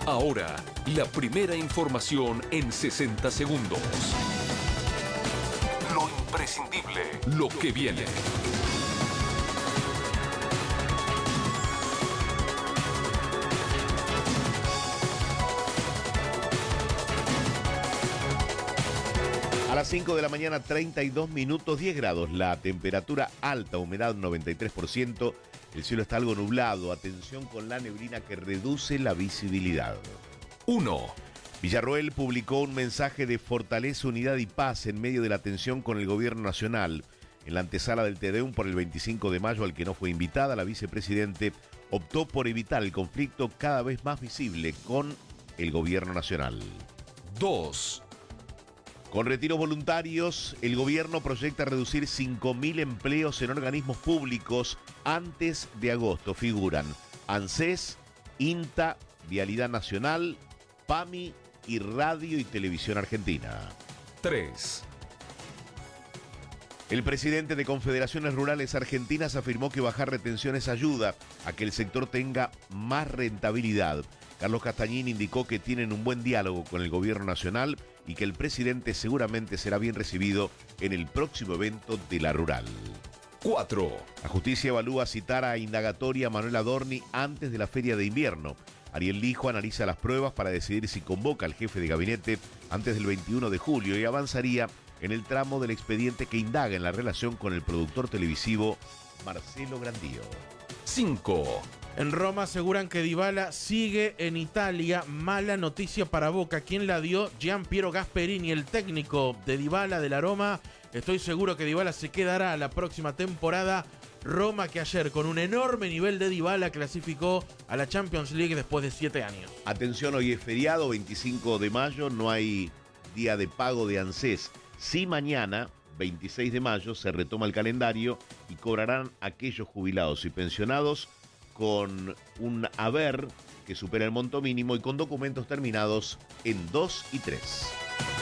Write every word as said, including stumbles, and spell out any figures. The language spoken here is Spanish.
Ahora, la primera información en sesenta segundos. Lo imprescindible, lo que viene. A las cinco de la mañana, treinta y dos minutos, diez grados. La temperatura alta, humedad noventa y tres por ciento. El cielo está algo nublado. Atención con la neblina que reduce la visibilidad. uno. Villarroel publicó un mensaje de fortaleza, unidad y paz en medio de la tensión con el gobierno nacional. En la antesala del Te Deum por el veinticinco de mayo, al que no fue invitada, la vicepresidente optó por evitar el conflicto cada vez más visible con el gobierno nacional. dos. Con retiros voluntarios, el gobierno proyecta reducir cinco mil empleos en organismos públicos antes de agosto. Figuran ANSES, INTA, Vialidad Nacional, PAMI y Radio y Televisión Argentina. tres. El presidente de Confederaciones Rurales Argentinas afirmó que bajar retenciones ayuda a que el sector tenga más rentabilidad. Carlos Castañín indicó que tienen un buen diálogo con el gobierno nacional y que el presidente seguramente será bien recibido en el próximo evento de la rural. cuatro. La justicia evalúa citar a indagatoria a Manuel Adorni antes de la feria de invierno. Ariel Lijo analiza las pruebas para decidir si convoca al jefe de gabinete antes del veintiuno de julio y avanzaría en el tramo del expediente que indaga en la relación con el productor televisivo Marcelo Grandío. cinco. En Roma aseguran que Dybala sigue en Italia. Mala noticia para Boca. ¿Quién la dio? Gianpiero Gasperini, el técnico de Dybala de la Roma. Estoy seguro que Dybala se quedará la próxima temporada. Roma que ayer con un enorme nivel de Dybala clasificó a la Champions League después de siete años. Atención, hoy es feriado, veinticinco de mayo, no hay día de pago de ANSES. Sí, mañana, veintiséis de mayo, se retoma el calendario y cobrarán aquellos jubilados y pensionados con un haber que supera el monto mínimo y con documentos terminados en dos y tres.